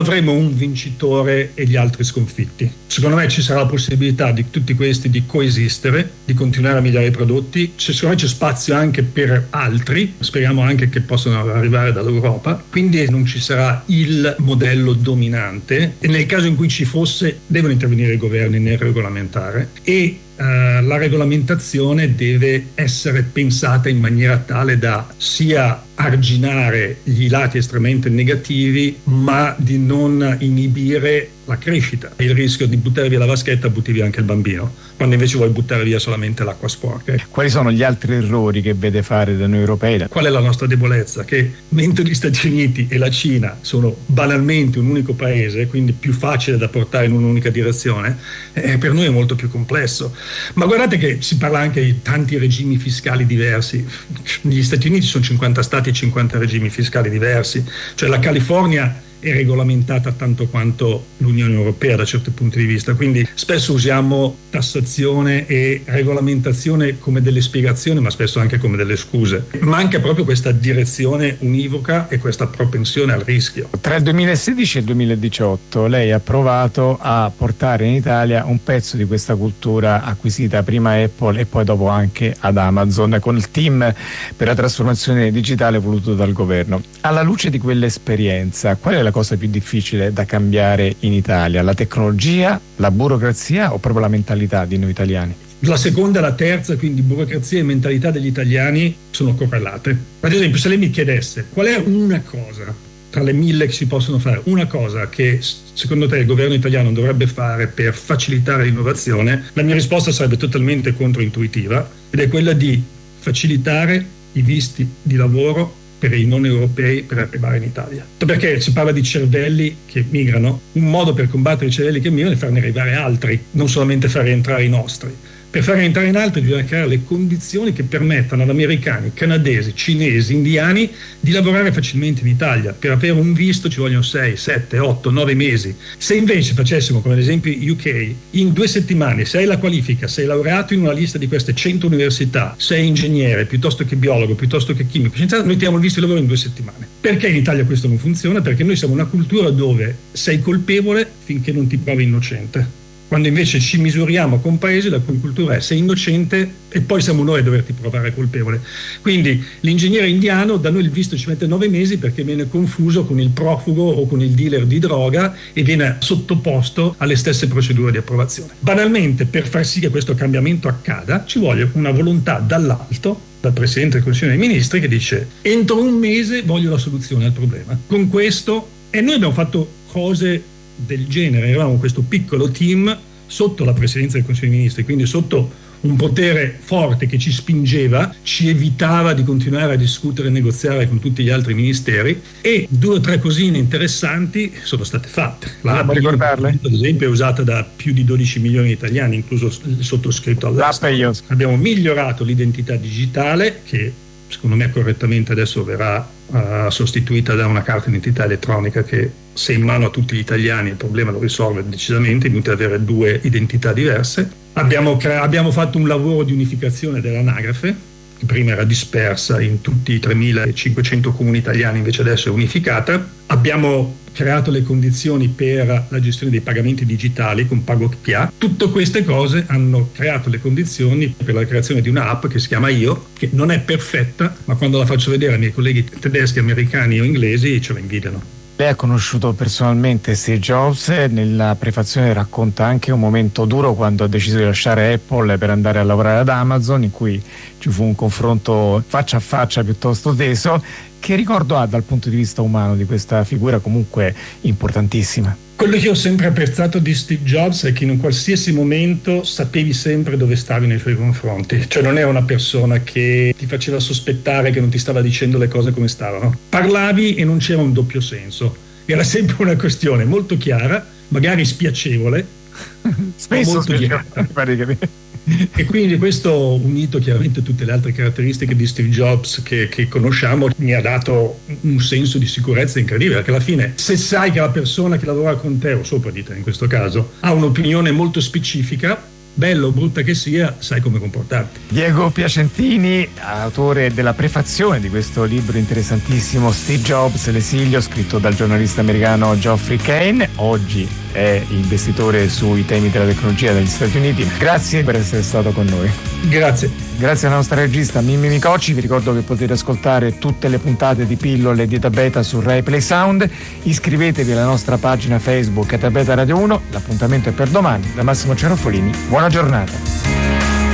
avremo un vincitore e gli altri sconfitti. Secondo me ci sarà la possibilità di tutti questi di coesistere, di continuare a migliorare i prodotti. Secondo me c'è spazio anche per altri, speriamo anche che possano arrivare dall'Europa, quindi non ci sarà il modello dominante e nel caso in cui ci fosse devono intervenire i governi nel regolamentare e la regolamentazione deve essere pensata in maniera tale da sia arginare gli lati estremamente negativi, ma di non inibire la crescita. Il rischio di buttare via la vaschetta, butti via anche il bambino, quando invece vuoi buttare via solamente l'acqua sporca. Quali sono gli altri errori che vede fare da noi europei? Qual è la nostra debolezza? Che mentre gli Stati Uniti e la Cina sono banalmente un unico paese, quindi più facile da portare in un'unica direzione, per noi è molto più complesso. Ma guardate che si parla anche di tanti regimi fiscali diversi. Negli Stati Uniti sono 50 stati e 50 regimi fiscali diversi, cioè la California è regolamentata tanto quanto l'Unione Europea da certi punti di vista, quindi spesso usiamo tassazione e regolamentazione come delle spiegazioni, ma spesso anche come delle scuse. Manca proprio questa direzione univoca e questa propensione al rischio. Tra il 2016 e il 2018 lei ha provato a portare in Italia un pezzo di questa cultura acquisita prima a Apple e poi dopo anche ad Amazon con il team per la trasformazione digitale voluto dal governo. Alla luce di quell'esperienza, qual è la cosa più difficile da cambiare in Italia? La tecnologia, la burocrazia o proprio la mentalità di noi italiani? La seconda e la terza, quindi burocrazia e mentalità degli italiani, sono correlate. Ad esempio, se lei mi chiedesse qual è una cosa tra le 1000 che si possono fare, una cosa che secondo te il governo italiano dovrebbe fare per facilitare l'innovazione, la mia risposta sarebbe totalmente controintuitiva ed è quella di facilitare i visti di lavoro per i non europei per arrivare in Italia. Perché si parla di cervelli che migrano, un modo per combattere i cervelli che migrano è farne arrivare altri, non solamente far rientrare i nostri. Per far rientrare in altri bisogna creare le condizioni che permettano ad americani, canadesi, cinesi, indiani di lavorare facilmente in Italia. Per avere un visto ci vogliono 6, 7, 8, 9 mesi. Se invece facessimo come ad esempio UK, in 2 settimane se hai la qualifica, sei laureato in una lista di queste 100 università, sei ingegnere piuttosto che biologo, piuttosto che chimico, noi diamo il visto di lavoro in 2 settimane. Perché in Italia questo non funziona? Perché noi siamo una cultura dove sei colpevole finché non ti provi innocente. Quando invece ci misuriamo con paesi la cui cultura è sei innocente e poi siamo noi a doverti provare colpevole. Quindi l'ingegnere indiano da noi il visto ci mette 9 mesi perché viene confuso con il profugo o con il dealer di droga e viene sottoposto alle stesse procedure di approvazione. Banalmente, per far sì che questo cambiamento accada ci vuole una volontà dall'alto, dal Presidente del Consiglio dei Ministri, che dice entro un mese voglio la soluzione al problema. Con questo, e noi abbiamo fatto cose del genere, eravamo questo piccolo team sotto la Presidenza del Consiglio dei Ministri, quindi sotto un potere forte che ci spingeva, ci evitava di continuare a discutere e negoziare con tutti gli altri ministeri, e 2 o 3 cosine interessanti sono state fatte. L'app, ricordarle? Ad esempio, è usata da più di 12 milioni di italiani, incluso il sottoscritto all'estero. Abbiamo migliorato l'identità digitale, che secondo me correttamente adesso verrà sostituita da una carta d'identità elettronica che, se in mano a tutti gli italiani, il problema lo risolve decisamente, inutile avere 2 identità diverse. Abbiamo fatto un lavoro di unificazione dell'anagrafe, che prima era dispersa in tutti i 3.500 comuni italiani, invece adesso è unificata. Abbiamo creato le condizioni per la gestione dei pagamenti digitali con PagoPA. Tutte queste cose hanno creato le condizioni per la creazione di un'app che si chiama Io, che non è perfetta, ma quando la faccio vedere ai miei colleghi tedeschi, americani o inglesi ce la invidiano. Lei ha conosciuto personalmente Steve Jobs, nella prefazione racconta anche un momento duro quando ha deciso di lasciare Apple per andare a lavorare ad Amazon, in cui ci fu un confronto faccia a faccia piuttosto teso. Che ricordo ha dal punto di vista umano di questa figura comunque importantissima? Quello che ho sempre apprezzato di Steve Jobs è che in un qualsiasi momento sapevi sempre dove stavi nei suoi confronti. Cioè non era una persona che ti faceva sospettare che non ti stava dicendo le cose come stavano. Parlavi e non c'era un doppio senso. Era sempre una questione molto chiara, magari spiacevole, spesso molto chiara. E quindi questo, unito chiaramente a tutte le altre caratteristiche di Steve Jobs che conosciamo, mi ha dato un senso di sicurezza incredibile, perché alla fine, se sai che la persona che lavora con te o sopra di te in questo caso ha un'opinione molto specifica, bella o brutta che sia, sai come comportarti. Diego Piacentini, autore della prefazione di questo libro interessantissimo, Steve Jobs, l'esilio, scritto dal giornalista americano Geoffrey Kane, oggi è investitore sui temi della tecnologia degli Stati Uniti. Grazie per essere stato con noi. Grazie. Grazie alla nostra regista Mimmi Micocci. Vi ricordo che potete ascoltare tutte le puntate di Pillole di Etabeta su Rai Play Sound. Iscrivetevi alla nostra pagina Facebook Etabeta Radio 1. L'appuntamento è per domani. Da Massimo Cerofolini, buona giornata.